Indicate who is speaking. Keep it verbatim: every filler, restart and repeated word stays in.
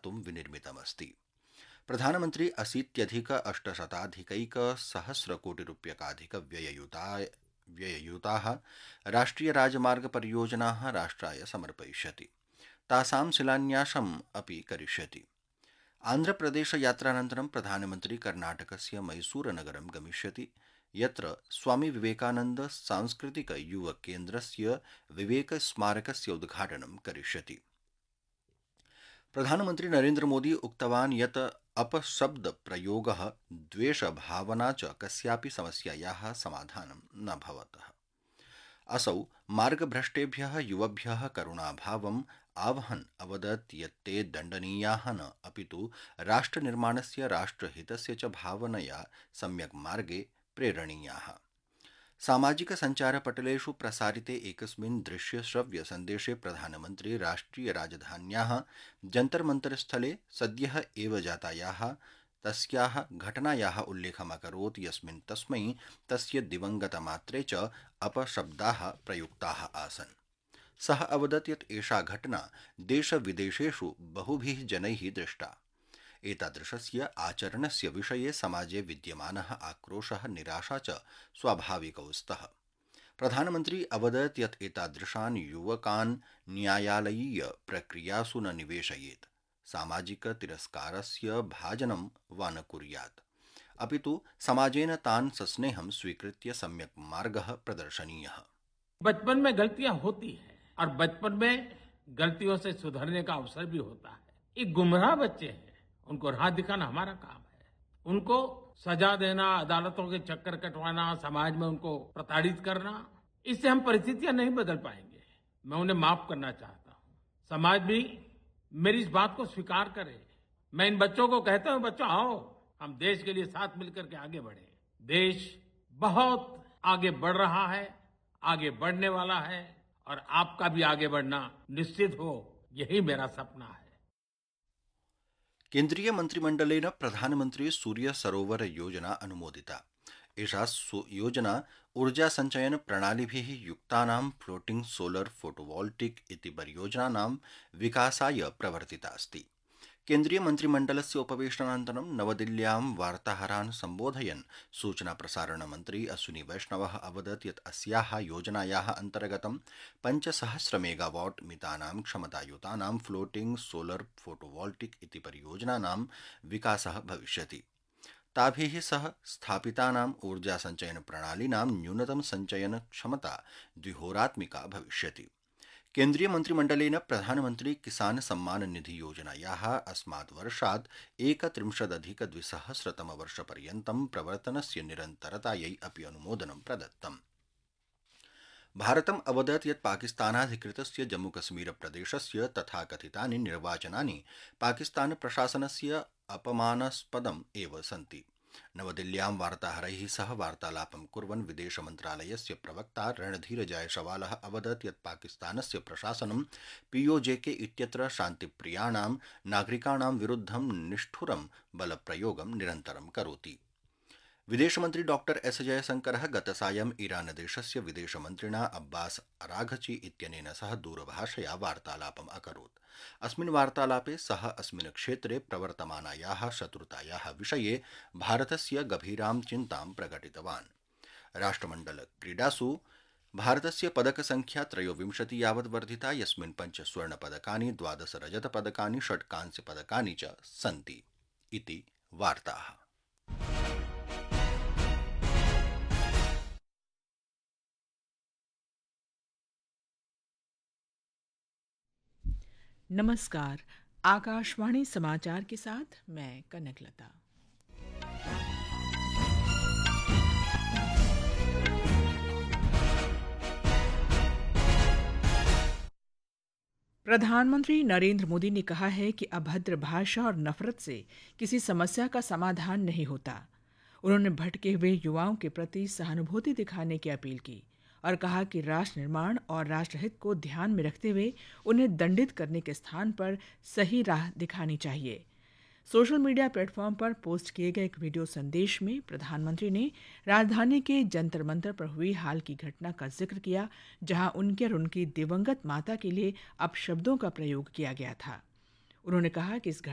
Speaker 1: निर्मातुं विनिर्मितमस्ति। प्रधानमन्त्री अशीत्यधिक अष्टशताधिकैकसहस्रकोटिरूप्यकाधिक व्यययुताय व्यययुताः राष्ट्रियराजमार्गपरियोजनाः राष्ट्राय समर्पयिष्यति। तासां शिलान्यासम् अपि करिष्यति। आन्ध्रप्रदेशयात्रानन्तरं प्रधानमन्त्री कर्णाटकस्य मैसूरनगरं गमिष्यति, यत्र स्वामी विवेकानन्द सांस्कृतिक युवकेन्द्रस्य विवेकस्मारकस्य उद्घाटनं करिष्यति। प्रधानमन्त्री नरेन्द्र मोदी उक्तवान् यत् अपशब्दप्रयोगः द्वेषभावना च कस्यापि समस्यायाः समाधानं न भवतः। असौ मार्गभ्रष्टेभ्यः युवभ्यः करुणाभावम् आवहन् अवदत् यत् ते दण्डनीयाः न अपितु राष्ट्रनिर्माणस्य राष्ट्रहितस्य च भावनया सम्यक् मार्गे प्रेरणीयाः। सामाजिकसञ्चारपटलेषु प्रसारिते एकस्मिन् दृश्यश्रव्यसन्देशे प्रधानमन्त्री राष्ट्रियराजधान्याः जन्तर्मन्तरस्थले सद्यः एव जातायाः तस्याः घटनायाः उल्लेखमकरोत् यस्मिन् तस्मै तस्य दिवङ्गतमात्रे च अपशब्दाः प्रयुक्ताः आसन्। सः अवदत् यत् एषा घटना देशविदेशेषु बहुभिः जनैः दृष्टा। एतादृशस्य आचरणस्य विषये समाजे विद्यमानः आक्रोशः निराशा च स्वाभाविकौ स्तः। प्रधानमन्त्री अवदत् यत् एतादृशान् युवकान् न्यायालयीय प्रक्रियासु न निवेशयेत्, सामाजिकतिरस्कारस्य भाजनं वा न कुर्यात्, अपितु समाजेन तान् सस्नेहं स्वीकृत्य सम्यक् मार्गः प्रदर्शनीयः।
Speaker 2: बचपन में गलतियां होती हैं और बचपन में गलतियों से सुधरने का अवसर भी होता है। ये गुमराह बच्चे हैं, उनको राह दिखाना हमारा काम है। उनको सजा देना, अदालतों के चक्कर कटवाना, समाज में उनको प्रताड़ित करना, इससे हम परिस्थितियां नहीं बदल पाएंगे। मैं उन्हें माफ करना चाहता हूं। समाज भी मेरी इस बात को स्वीकार करे। मैं इन बच्चों को कहता हूं, बच्चों आओ, हम देश के लिए साथ मिलकर के आगे बढ़े। देश बहुत आगे बढ़ रहा है, आगे बढ़ने वाला है, और आपका भी आगे बढ़ना निश्चित हो, यही मेरा सपना है।
Speaker 1: केन्द्रीय मन्त्रिमण्डलेन प्रधानमन्त्री सूर्य सरोवर योजना अनुमोदिता। एषा योजना ऊर्जा संचयन प्रणालिभिः युक्तानां फ्लोटिंग सोलर फोटोवोल्टिक इति परियोजनानां विकासाय प्रवर्तिता अस्ति। केन्द्रीय मन्त्रिमण्डलस्य उपवेशनानन्तरं नवदिल्ल्यां वार्ताहरान् सम्बोधयन् सूचनाप्रसारणमन्त्री अश्विनी वैष्णवः अवदत् यत् अस्याः योजनायाः अन्तर्गतं पञ्चसहस्र मेगावाट् मितानां क्षमतायुतानां फ्लोटिंग सोलर फोटोवोल्टिक इति परियोजनानां विकासः भविष्यति। ताभिः सह स्थापितानां ऊर्जासञ्चयनप्रणालीनां न्यूनतम सञ्चयन क्षमता द्विहोरात्मिका भविष्यति। केन्द्रीय मन्त्रिमण्डलेन प्रधानमन्त्री किसान सम्मान निधि योजनायाः अस्मात् वर्षात् एकत्रिंशदधिकद्विसहस्रतमवर्षपर्यन्तं प्रवर्तनस्य निरन्तरतायै अपि अनुमोदनं प्रदत्तम्। भारतम् अवदत् यत् पाकिस्तानाधिकृतस्य जम्मूकश्मीरप्रदेशस्य तथाकथितानि निर्वाचनानि पाकिस्तानप्रशासनस्य अपमानास्पदम् एव सन्ति। नवदिल्ल्यां वार्ताहरैः सह वार्तालापं कुर्वन् विदेशमन्त्रालयस्य प्रवक्ता रणधीर जायसवालः अवदत् यत् पाकिस्तानस्य प्रशासनं पीओजेके इत्यत्र शान्तिप्रियाणां नागरिकाणां विरुद्धं निष्ठुरं बलप्रयोगं निरन्तरं करोति। विदेशमन्त्री डॉक्टर एस जयशंकरः गतसायं ईरानदेशस्य विदेशमन्त्रिणा अब्बास अराघची इत्यनेन सह दूरभाषया वार्तालापम् अकरोत्। अस्मिन् वार्तालापे सः अस्मिन् क्षेत्रे प्रवर्तमानायाः शत्रुतायाः विषये भारतस्य गभीरां चिन्तां प्रकटितवान्। राष्ट्रमण्डलक्रीडासु भारतस्य पदकसंख्या त्रयोविंशति यावत् वर्धिता, यस्मिन् पञ्च स्वर्णपदकानि, द्वादश रजतपदकानि, षट् कांस्यपदकानि च सन्ति इति वार्ताः।
Speaker 3: नमस्कार, आकाशवाणी समाचार के साथ मैं कनकलता। प्रधानमंत्री नरेंद्र मोदी ने कहा है कि अभद्र भाषा और नफरत से किसी समस्या का समाधान नहीं होता। उन्होंने भटके हुए युवाओं के प्रति सहानुभूति दिखाने की अपील की और कहा कि राष्ट्र निर्माण और राष्ट्रहित को ध्यान में रखते हुए उन्हें दंडित करने के स्थान पर सही राह दिखानी चाहिए। सोशल मीडिया प्लेटफॉर्म पर पोस्ट किए गए एक वीडियो संदेश में प्रधानमंत्री ने राजधानी के जंतर मंतर पर हुई हाल की घटना का जिक्र किया, जहां उनके और उनकी दिवंगत माता के लिए अपशब्दों का प्रयोग किया गया था। उन्होंने कहा कि इस